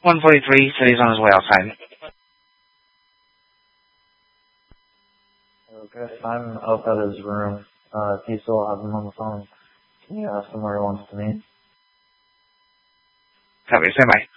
143, said he's on his way outside. Okay, I'm up at his room. If you still have him on the phone, can you ask him where he wants to meet? Copy, stand by.